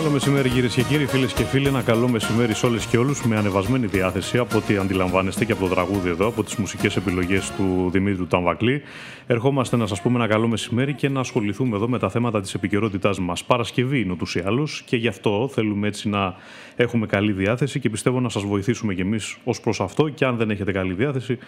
Καλό μεσημέρι κυρίες και κύριοι, φίλες και φίλοι. Ένα καλό μεσημέρι σε όλες και όλους με ανεβασμένη διάθεση από ό,τι αντιλαμβάνεστε και από το τραγούδι εδώ, από τις μουσικές επιλογές του Δημήτρου Ταμβακλή. Ερχόμαστε να σας πούμε ένα καλό μεσημέρι και να ασχοληθούμε εδώ με τα θέματα της επικαιρότητάς μας. Παρασκευή είναι ούτως ή άλλως και γι' αυτό θέλουμε έτσι να έχουμε καλή διάθεση και πιστεύω να σας βοηθήσουμε κι εμείς ως προς αυτό. Και αν δεν έχετε καλή διάθεση,